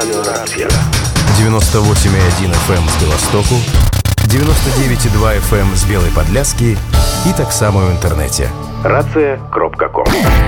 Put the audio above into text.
Радиорацыя. 98,1 FM з Беластоку, 99,2 FM з Белай Падляскі і таксама ў інтэрнэце. Рацыя.ком